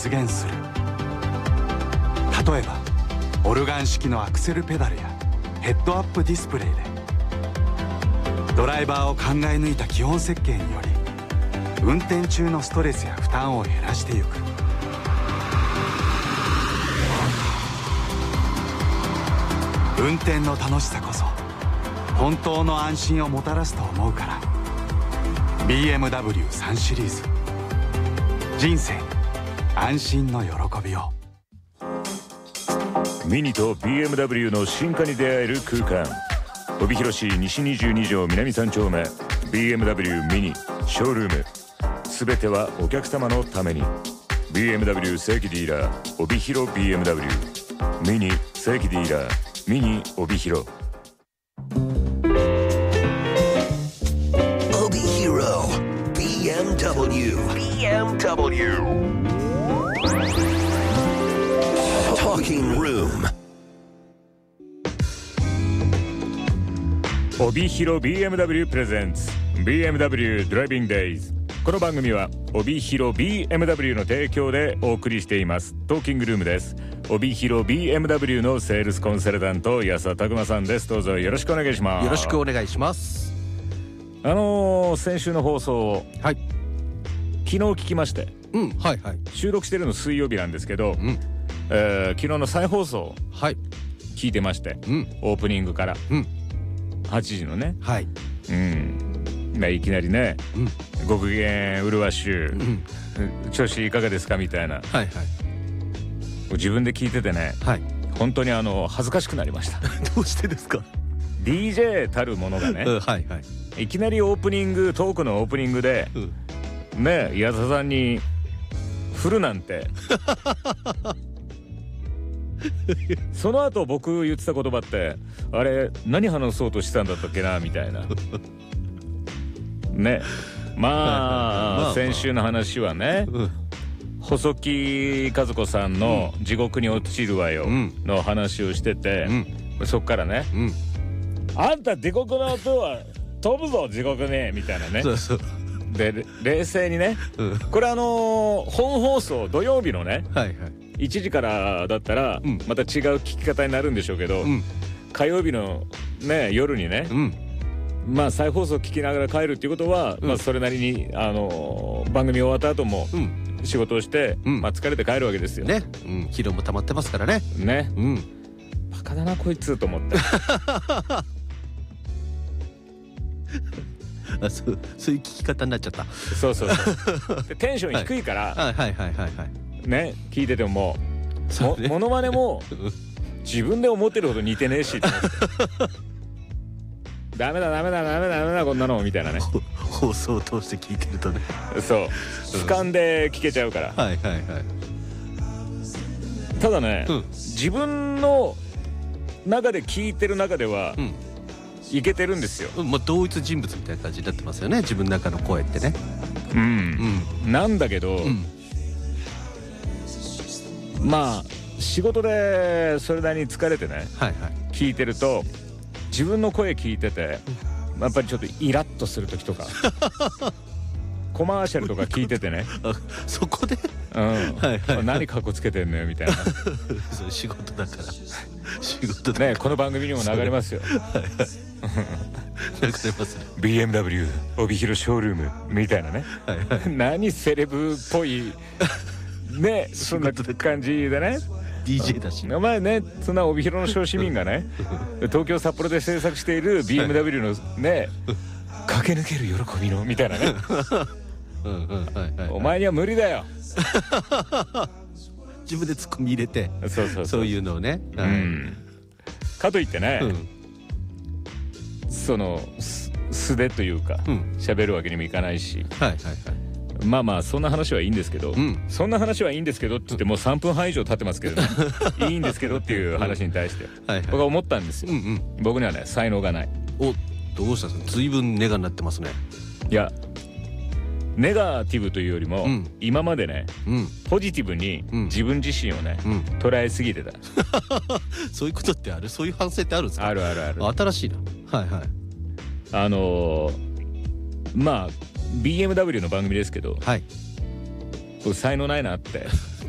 実現する。例えばオルガン式のアクセルペダルやヘッドアップディスプレイでドライバーを考え抜いた基本設計により運転中のストレスや負担を減らしてゆく。運転の楽しさこそ本当の安心をもたらすと思うから BMW3 シリーズ、人生安心の喜びを。 ミニと BMW の進化に出会える空間、帯広市西22条南3丁目 BMW ミニショールーム。すべてはお客様のために。 BMW 正規ディーラー帯広 BMW ミニ正規ディーラーミニ帯広。 帯広 BMW Talking Room。 帯広 BMW プレゼンツ BMW ドライビングデイズ。この番組は帯広 BMW の提供でお送りしています。トーキングルームです。帯広 BMW のセールスコンサルタント安田拓馬さんです。どうぞよろしくお願いします。 よろしくお願いします。 先週の放送を、 はい、 昨日聞きまして、 はいはい。 収録してるの水曜日なんですけど、昨日の再放送はい聞いてまして、オープニングから、8時のね、 はい、 いきなりね、ご機嫌うるわしゅう、調子いかがですかみたいな、 はいはい。 自分で聞いててね、 はい、 本当に恥ずかしくなりました。 どうしてですか？ DJ たるものがね、 はいはい。 いきなりオープニング、トークのオープニングで、ね、安田さんに振るなんてその後僕言ってた言葉って、あれ何話そうとしてたんだったっけなみたいなね。まあ先週の話はね、細木和子さんの「地獄に落ちるわよ」の話をしてて、そっからね、あんた地獄の音は飛ぶぞ地獄ねみたいなね。 そうそう。 で冷静にね、これ本放送土曜日のね、 はいはい。 1時からだったらまた違う聞き方になるんでしょうけど、火曜日のね夜にね、まあ再放送聞きながら帰るっていうことは、まあそれなりに番組終わった後も仕事をして、まあ疲れて帰るわけですよね。疲労も溜まってますからね。 ね。バカだなこいつと思ってそういう聞き方になっちゃった。 そうでテンション低いからはいね、聞いててもモノマネも自分で思ってるほど似てねえしダメだこんなのみたいなね。 放送を通して聞いてるとね。 そう俯瞰で聞けちゃうから。ただね、自分の中で聞いてる中ではいけてるんですよ。 同一人物みたいな感じになってますよね、自分の中の声ってね。 なんだけど、まあ仕事でそれなりに疲れてね、聞いてると自分の声聞いてて、やっぱりちょっとイラッとする時とかコマーシャルとか聞いててねそこで何かっこつけてんのよみたいなそう仕事だから仕事だからね、この番組にも流れますよ流れますね。 BMW 帯広ショールームみたいなね、何セレブっぽいね、そんな感じでね DJ だし、 前ね、そんな帯広の小市民がね東京札幌で制作している BMW のね駆け抜ける喜びのみたいなねお前には無理だよ自分でツッコミ入れて、 そういうのをね、 かといってね、その素でというか喋るわけにもいかないし、まあまあそんな話はいいんですけど、そんな話はいいんですけどって言ってもう3分半以上経ってますけどねいいんですけどっていう話に対して僕は思ったんですよ。僕にはね才能がない。 お、どうしたんですか？随分ネガになってますね。 いやネガティブというよりも、今までね、ポジティブに自分自身をね、捉えすぎてたそういうことってある？そういう反省ってあるんですか？ ある。 新しいな。 まあ BMW の番組ですけど、 はい、 僕才能ないなって